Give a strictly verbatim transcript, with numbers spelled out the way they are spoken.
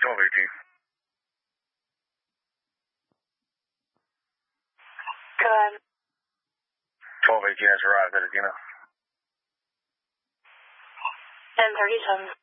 twelve eighteen. Go ahead. twelve eighteen has arrived at Adina. ten thirty-seven.